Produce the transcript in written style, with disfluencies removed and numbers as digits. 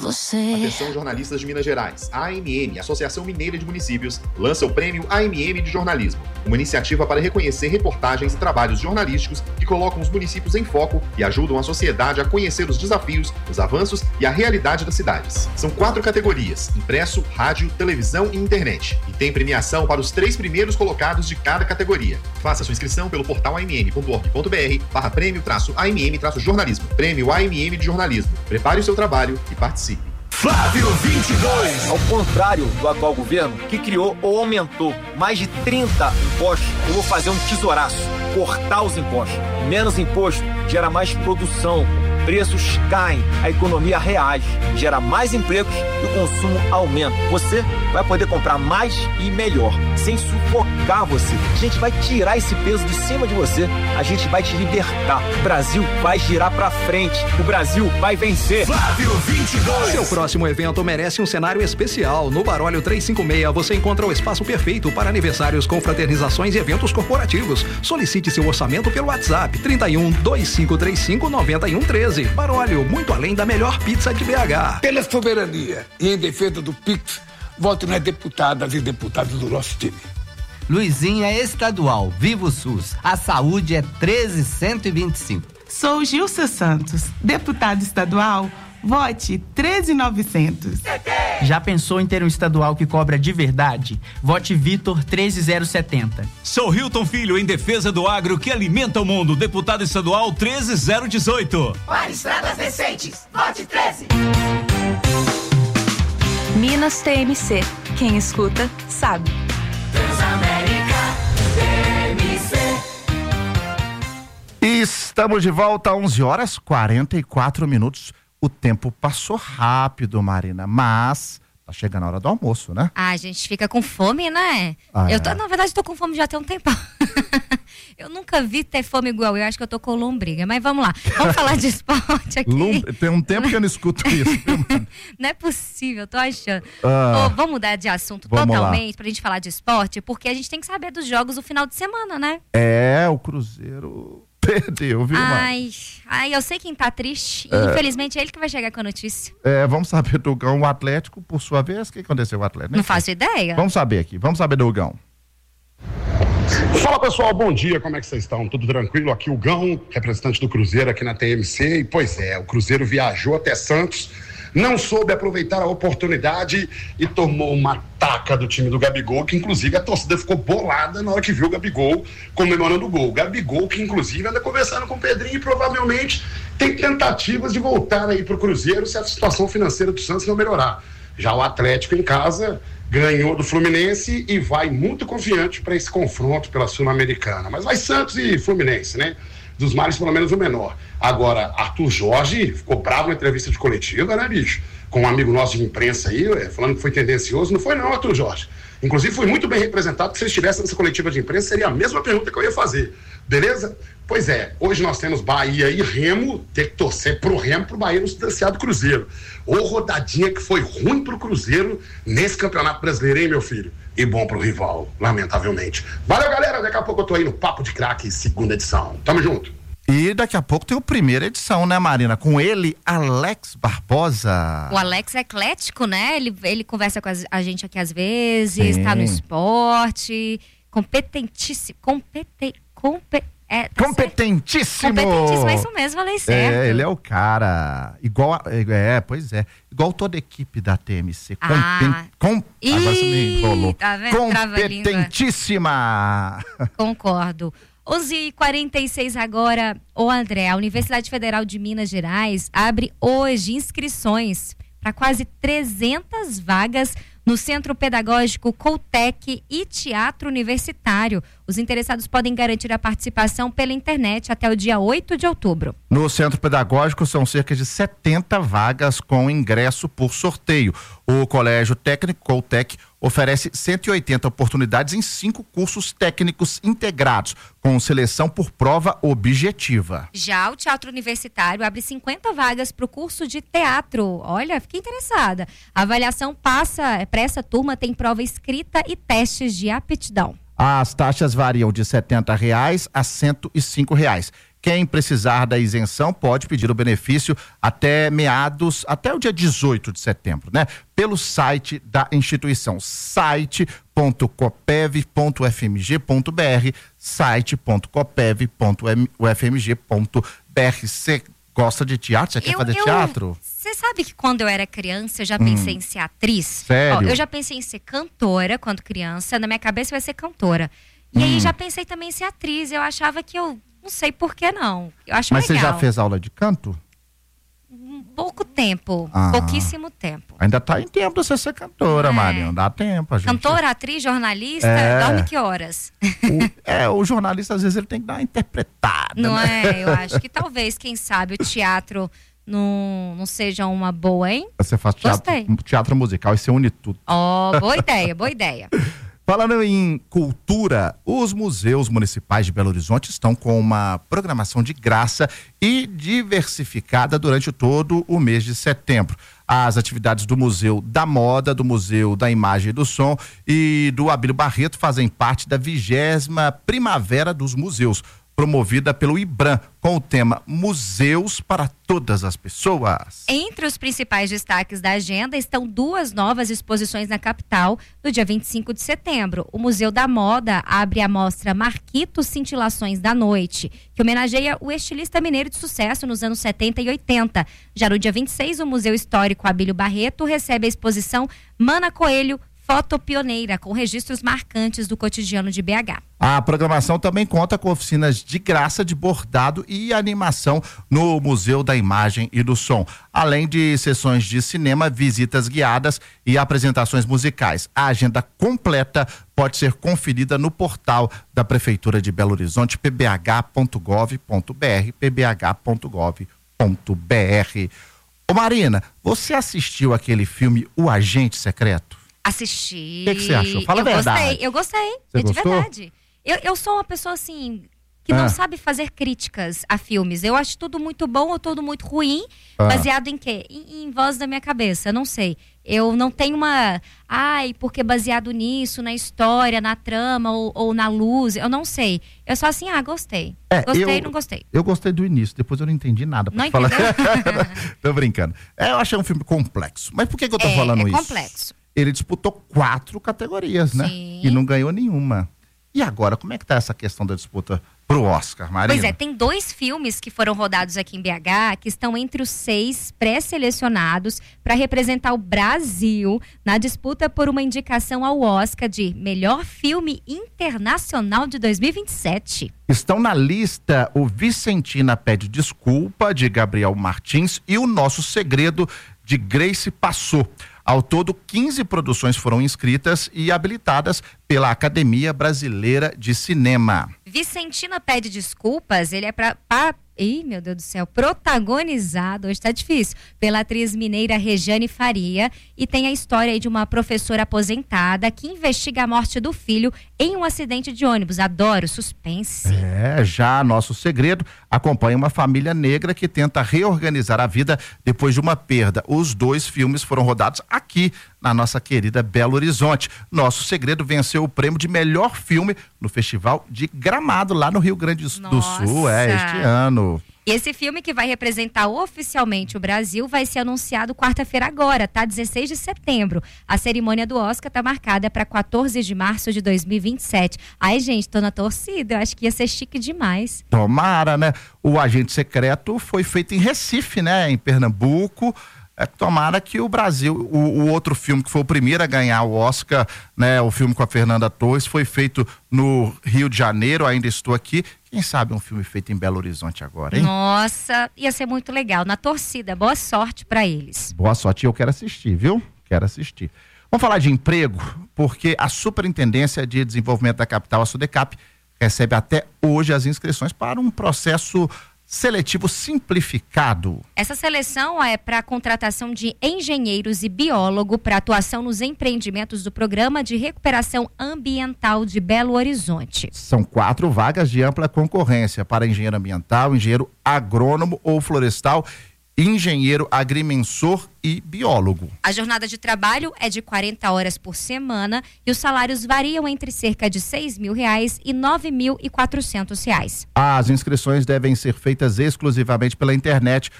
você. Atenção, jornalistas de Minas Gerais. A AMM, Associação Mineira de Municípios, lança o Prêmio AMM de Jornalismo, uma iniciativa para reconhecer reportagens e trabalhos jornalísticos que colocam os municípios em foco e ajudam a sociedade a conhecer os desafios, os avanços e a realidade das cidades. São 4 categorias: impresso, rádio, televisão e internet. E tem premiação para os 3 primeiros colocados de cada categoria. Faça sua inscrição pelo portal amm.org.br/prêmio-amm-jornalismo. Prêmio AMM de Jornalismo. Prepare o seu trabalho e participe. Flávio 22. Ao contrário do atual governo, que criou ou aumentou mais de 30 impostos, eu vou fazer um tesouraço, cortar os impostos. Menos imposto gera mais produção, preços caem, a economia reage, gera mais empregos e o consumo aumenta. Você vai poder comprar mais e melhor, sem sufocar você. A gente vai tirar esse peso de cima de você, a gente vai te libertar. O Brasil vai girar pra frente, o Brasil vai vencer. Flávio 22. Seu próximo evento merece um cenário especial. No Baróleo 356 você encontra o espaço perfeito para aniversários, confraternizações e eventos corporativos. Solicite seu orçamento pelo WhatsApp 31 2535 9113. Baróleo, muito além da melhor pizza de BH. Pela soberania e em defesa do PIX, voto nas deputadas e deputados do nosso time. Luizinho é estadual, viva o SUS. A saúde é 13.125. Sou Gilsa Santos, deputado estadual, vote 13.900. Já pensou em ter um estadual que cobra de verdade? Vote Vitor 13070. Sou Hilton Filho, em defesa do agro que alimenta o mundo, deputado estadual 13018. Para estradas decentes, vote 13. Minas TMC, quem escuta sabe. Transamérica TMC. Estamos de volta às 11h44. O tempo passou rápido, Marina, mas tá chegando a hora do almoço, né? A gente fica com fome, né? Na verdade, tô com fome já tem um tempão. Eu nunca vi ter fome igual eu, acho que eu tô com lombriga, mas vamos lá. Vamos falar de esporte aqui. Tem um tempo que eu não escuto isso. Não é possível, tô achando. Vamos mudar de assunto totalmente pra gente falar de esporte, porque a gente tem que saber dos jogos do final de semana, né? O Cruzeiro perdeu, viu, mano? Eu sei quem tá triste. E infelizmente é ele que vai chegar com a notícia. Vamos saber do Gão. O Atlético, por sua vez, o que aconteceu com o Atlético? Não faço ideia. Vamos saber aqui. Vamos saber do Gão. Fala, pessoal, bom dia, como é que vocês estão? Tudo tranquilo? Aqui o Gão, representante do Cruzeiro aqui na TMC. E pois é, o Cruzeiro viajou até Santos, não soube aproveitar a oportunidade e tomou uma taca do time do Gabigol, que inclusive a torcida ficou bolada na hora que viu o Gabigol comemorando o gol. Gabigol que inclusive anda conversando com o Pedrinho e provavelmente tem tentativas de voltar aí pro Cruzeiro se a situação financeira do Santos não melhorar. Já o Atlético em casa ganhou do Fluminense e vai muito confiante para esse confronto pela Sul-Americana. Mas vai Santos e Fluminense, né? Dos males, pelo menos o menor. Agora, Arthur Jorge ficou bravo na entrevista de coletiva, né, bicho? Com um amigo nosso de imprensa aí, falando que foi tendencioso. Não foi não, Arthur Jorge. Inclusive, foi muito bem representado, que se ele estivesse nessa coletiva de imprensa, seria a mesma pergunta que eu ia fazer. Beleza? Pois é, hoje nós temos Bahia e Remo, tem que torcer pro Remo, pro Bahia não se distanciar do Cruzeiro. Ô rodadinha que foi ruim pro Cruzeiro nesse Campeonato Brasileiro, hein, meu filho? E bom pro rival, lamentavelmente. Valeu, galera, daqui a pouco eu tô aí no Papo de Craque, segunda edição. Tamo junto. E daqui a pouco tem a primeira edição, né, Marina? Com ele, Alex Barbosa. O Alex é eclético, né? Ele conversa com a gente aqui às vezes, tá no esporte, competentíssimo. Competentíssimo, é isso mesmo, falei certo. Ele é o cara. Pois é. Igual toda a equipe da TMC. Agora você me enrolou. Tá vendo? Competentíssima. Concordo. 11h46 agora. Ô André, a Universidade Federal de Minas Gerais abre hoje inscrições para quase 300 vagas no Centro Pedagógico Coutec e Teatro Universitário. Os interessados podem garantir a participação pela internet até o dia 8 de outubro. No Centro Pedagógico são cerca de 70 vagas com ingresso por sorteio. O Colégio Técnico Coutec oferece 180 oportunidades em 5 cursos técnicos integrados, com seleção por prova objetiva. Já o Teatro Universitário abre 50 vagas para o curso de teatro. Olha, fiquei interessada. A avaliação para essa turma tem prova escrita e testes de aptidão. As taxas variam de R$ 70 a R$ 105. Quem precisar da isenção pode pedir o benefício até o dia 18 de setembro, né? Pelo site da instituição, site.copev.fmg.br, site.copev.ufmg.br. Você gosta de teatro? Você quer fazer teatro? Você sabe que quando eu era criança eu já pensei em ser atriz? Sério? Eu já pensei em ser cantora quando criança, na minha cabeça vai ser cantora. E aí já pensei também em ser atriz, eu achava que eu não sei por que não. Eu acho Mas legal. você já fez aula de canto? Pouco tempo, pouquíssimo tempo. Ainda tá em tempo de você ser cantora, Marinho. Dá tempo, a gente. Cantora, atriz, jornalista, dorme que horas? O jornalista, às vezes, ele tem que dar uma interpretada. Não né? Eu acho que talvez, quem sabe, o teatro não seja uma boa, hein? Você faz teatro musical e você une tudo. Boa ideia, boa ideia. Falando em cultura, os museus municipais de Belo Horizonte estão com uma programação de graça e diversificada durante todo o mês de setembro. As atividades do Museu da Moda, do Museu da Imagem e do Som e do Abílio Barreto fazem parte da 20ª Primavera dos Museus, promovida pelo IBRAM, com o tema Museus para Todas as Pessoas. Entre os principais destaques da agenda estão 2 novas exposições na capital no dia 25 de setembro. O Museu da Moda abre a mostra Marquitos Cintilações da Noite, que homenageia o estilista mineiro de sucesso nos anos 70 e 80. Já no dia 26, o Museu Histórico Abílio Barreto recebe a exposição Mana Coelho, Foto Pioneira, com registros marcantes do cotidiano de BH. A programação também conta com oficinas de graça de bordado e animação no Museu da Imagem e do Som, além de sessões de cinema, visitas guiadas e apresentações musicais. A agenda completa pode ser conferida no portal da Prefeitura de Belo Horizonte, pbh.gov.br, pbh.gov.br. Ô Marina, você assistiu aquele filme O Agente Secreto? Assisti. O que você achou? Fala a verdade. Eu gostei. Você de gostou? verdade. Eu sou uma pessoa assim que não sabe fazer críticas a filmes. Eu acho tudo muito bom ou tudo muito ruim, baseado em quê? Em voz da minha cabeça, não sei. Eu não tenho uma... porque baseado nisso, na história, na trama ou na luz, eu não sei. Eu só assim, gostei. Gostei, não gostei. Eu gostei do início, depois eu não entendi nada. Não entendeu? Tô brincando. Eu achei um filme complexo. Mas por que eu tô falando isso? É complexo. Ele disputou 4 categorias, né? Sim. E não ganhou nenhuma. E agora, como é que tá essa questão da disputa pro Oscar, Marina? Pois tem 2 filmes que foram rodados aqui em BH que estão entre os 6 pré-selecionados para representar o Brasil na disputa por uma indicação ao Oscar de Melhor Filme Internacional de 2027. Estão na lista o Vicentina Pede Desculpa, de Gabriel Martins, e O Nosso Segredo, de Grace Passou. Ao todo, 15 produções foram inscritas e habilitadas pela Academia Brasileira de Cinema. Vicentina Pede Desculpas, ele é meu Deus do céu, protagonizado, hoje tá difícil, pela atriz mineira Rejane Faria, e tem a história aí de uma professora aposentada que investiga a morte do filho em um acidente de ônibus. Adoro suspense. Já Nosso Segredo acompanha uma família negra que tenta reorganizar a vida depois de uma perda. Os 2 filmes foram rodados aqui na nossa querida Belo Horizonte. Nosso Segredo venceu o prêmio de melhor filme no Festival de Gramado, lá no Rio Grande do Sul, este ano. E esse filme, que vai representar oficialmente o Brasil, vai ser anunciado quarta-feira agora, tá? 16 de setembro. A cerimônia do Oscar tá marcada para 14 de março de 2027. Ai, gente, tô na torcida, eu acho que ia ser chique demais. Tomara, né? O Agente Secreto foi feito em Recife, né? Em Pernambuco. Tomara que o Brasil, o outro filme que foi o primeiro a ganhar o Oscar, né? O filme com a Fernanda Torres, foi feito no Rio de Janeiro, Ainda Estou Aqui. Quem sabe um filme feito em Belo Horizonte agora, hein? Nossa, ia ser muito legal. Na torcida, boa sorte para eles. Boa sorte, eu quero assistir, viu? Quero assistir. Vamos falar de emprego, porque a Superintendência de Desenvolvimento da Capital, a SUDECAP, recebe até hoje as inscrições para um processo seletivo simplificado. Essa seleção é para a contratação de engenheiros e biólogo para atuação nos empreendimentos do Programa de Recuperação Ambiental de Belo Horizonte. São 4 vagas de ampla concorrência para engenheiro ambiental, engenheiro agrônomo ou florestal engenheiro agrimensor e biólogo. A jornada de trabalho é de 40 horas por semana e os salários variam entre cerca de R$6.000 e R$9.400. As inscrições devem ser feitas exclusivamente pela internet